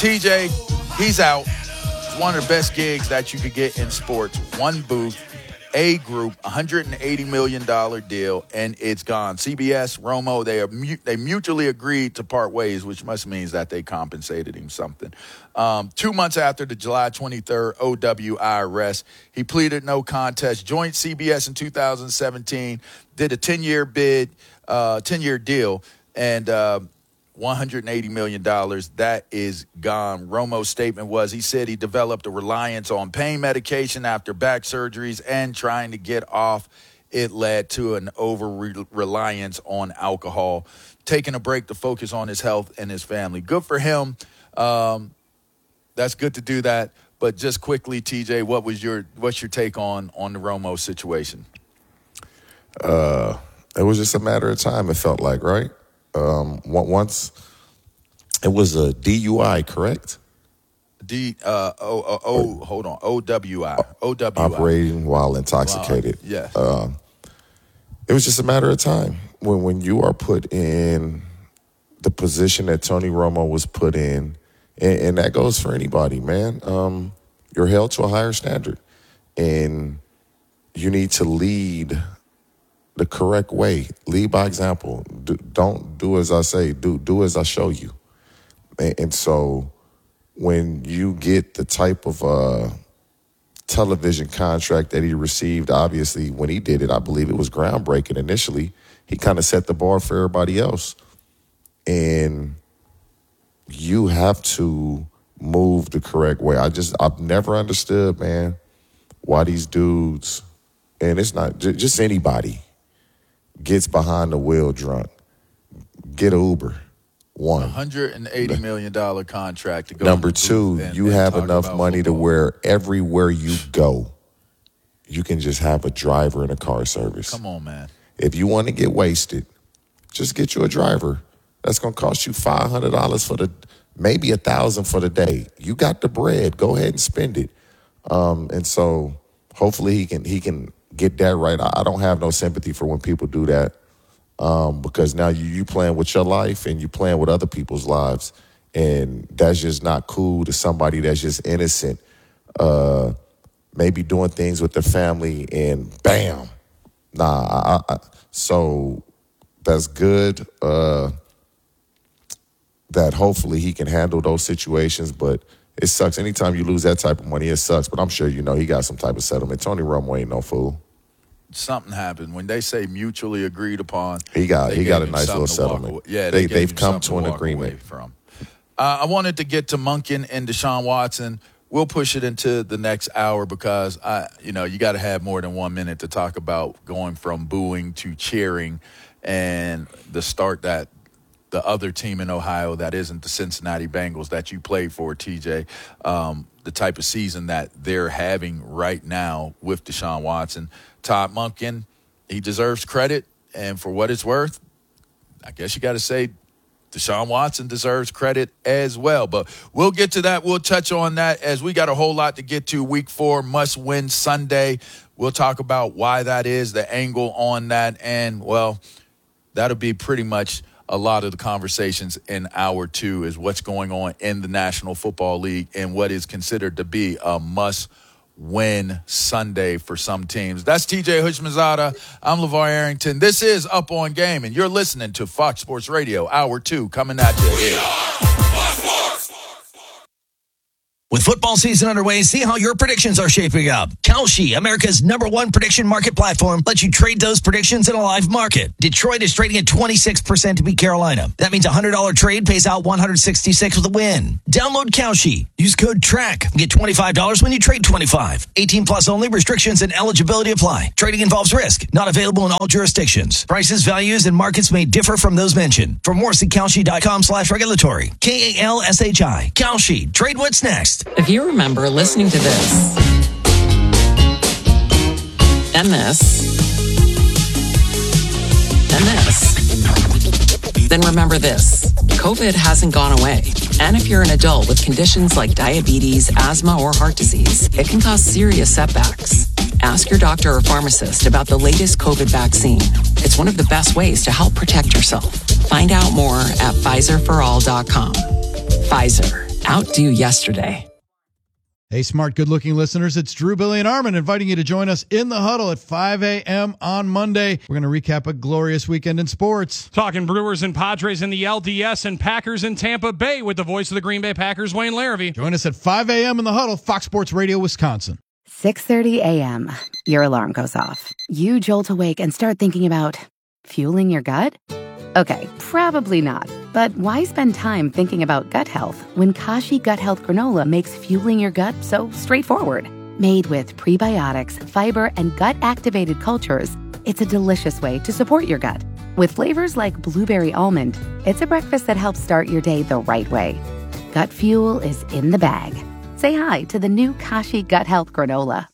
TJ, he's out. It's one of the best gigs that you could get in sports. One booth, A group, $180 million deal, and it's gone. CBS, Romo, they mutually agreed to part ways, which must means that they compensated him something. 2 months after the July 23rd OWI arrest, he pleaded no contest, joined CBS in 2017, did a 10-year deal, and $180 million, that is gone. Romo's statement was, he said he developed a reliance on pain medication after back surgeries and trying to get off. It led to an over-reliance on alcohol, taking a break to focus on his health and his family. Good for him. That's good to do that. But just quickly, TJ, what's your take on the Romo situation? It was just a matter of time, it felt like, right? Once it was a DUI, correct? Hold on. OWI. Operating while intoxicated. Yes. It was just a matter of time. When you are put in the position that Tony Romo was put in, and that goes for anybody, man, you're held to a higher standard. And you need to lead the correct way. Lead by example. Don't do as I say. Do as I show you. And so when you get the type of television contract that he received, obviously when he did it, I believe it was groundbreaking. Initially, he kind of set the bar for everybody else. And you have to move the correct way. I've never understood, man, why these dudes, and it's not just anybody, gets behind the wheel drunk. Get an Uber. One. $180 million contract to go. Number two, you have enough money to where everywhere you go, you can just have a driver and a car service. Come on, man. If you want to get wasted, just get you a driver. That's going to cost you $500 maybe $1,000 for the day. You got the bread. Go ahead and spend it. And so hopefully he can get that right. I don't have no sympathy for when people do that, because now you playing with your life and you playing with other people's lives, and that's just not cool to somebody that's just innocent, maybe doing things with their family, and bam. So that's good, that hopefully he can handle those situations, but it sucks. Anytime you lose that type of money, it sucks. But I'm sure you know he got some type of settlement. Tony Romo ain't no fool. Something happened. When they say mutually agreed upon, he got a nice little settlement. Yeah, they've come to an agreement. From. I wanted to get to Monken and Deshaun Watson. We'll push it into the next hour because you got to have more than 1 minute to talk about going from booing to cheering and the start that the other team in Ohio that isn't the Cincinnati Bengals that you played for, TJ, the type of season that they're having right now with Deshaun Watson. Todd Monken, he deserves credit, and for what it's worth, I guess you got to say Deshaun Watson deserves credit as well. But we'll get to that. We'll touch on that as we got a whole lot to get to. Week 4, must-win Sunday. We'll talk about why that is, the angle on that, and, well, that'll be pretty much a lot of the conversations in hour 2 is what's going on in the National Football League and what is considered to be a must-win Sunday for some teams. That's TJ Houshmandzadeh. I'm LeVar Arrington. This is Up on Game, and you're listening to Fox Sports Radio, hour 2, coming at you here. With football season underway, see how your predictions are shaping up. Kalshi, America's #1 prediction market platform, lets you trade those predictions in a live market. Detroit is trading at 26% to beat Carolina. That means a $100 trade pays out $166 with a win. Download Kalshi. Use code TRACK. Get $25 when you trade $25. 18 plus only. Restrictions and eligibility apply. Trading involves risk. Not available in all jurisdictions. Prices, values, and markets may differ from those mentioned. For more, see Kalshi.com/regulatory. KALSHI. Kalshi. Trade what's next. If you remember listening to this and this and this, then remember this. COVID hasn't gone away. And if you're an adult with conditions like diabetes, asthma, or heart disease, it can cause serious setbacks. Ask your doctor or pharmacist about the latest COVID vaccine. It's one of the best ways to help protect yourself. Find out more at PfizerForAll.com. Pfizer. Outdo yesterday. Hey, smart, good-looking listeners, it's Drew, Billy, and Armin inviting you to join us in the huddle at 5 a.m. on Monday. We're going to recap a glorious weekend in sports. Talking Brewers and Padres in the LDS and Packers in Tampa Bay with the voice of the Green Bay Packers, Wayne Larrivee. Join us at 5 a.m. in the huddle, Fox Sports Radio, Wisconsin. 6:30 a.m. Your alarm goes off. You jolt awake and start thinking about fueling your gut? Okay, probably not. But why spend time thinking about gut health when Kashi Gut Health Granola makes fueling your gut so straightforward? Made with prebiotics, fiber, and gut-activated cultures, it's a delicious way to support your gut. With flavors like blueberry almond, it's a breakfast that helps start your day the right way. Gut fuel is in the bag. Say hi to the new Kashi Gut Health Granola.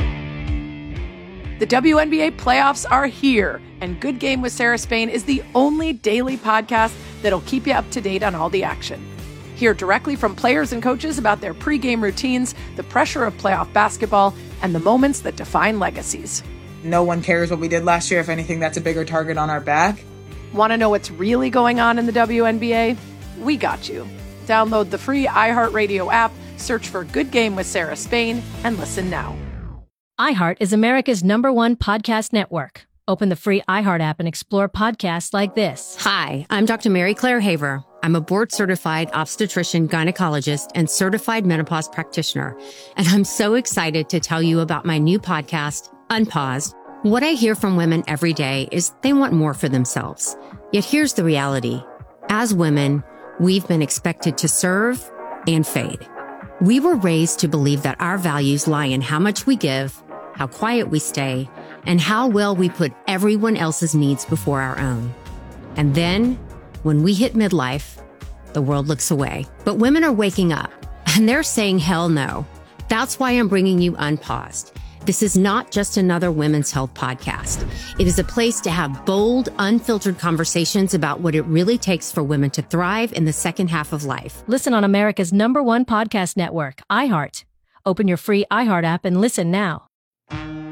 The WNBA playoffs are here, and Good Game with Sarah Spain is the only daily podcast that'll keep you up to date on all the action. Hear directly from players and coaches about their pregame routines, the pressure of playoff basketball, and the moments that define legacies. No one cares what we did last year. If anything, that's a bigger target on our back. Want to know what's really going on in the WNBA? We got you. Download the free iHeartRadio app, search for Good Game with Sarah Spain, and listen now. iHeart is America's #1 podcast network. Open the free iHeart app and explore podcasts like this. Hi, I'm Dr. Mary Claire Haver. I'm a board-certified obstetrician, gynecologist, and certified menopause practitioner. And I'm so excited to tell you about my new podcast, Unpaused. What I hear from women every day is they want more for themselves. Yet here's the reality. As women, we've been expected to serve and fade. We were raised to believe that our values lie in how much we give, how quiet we stay, and how well we put everyone else's needs before our own. And then, when we hit midlife, the world looks away. But women are waking up, and they're saying hell no. That's why I'm bringing you Unpaused. This is not just another women's health podcast. It is a place to have bold, unfiltered conversations about what it really takes for women to thrive in the second half of life. Listen on America's #1 podcast network, iHeart. Open your free iHeart app and listen now.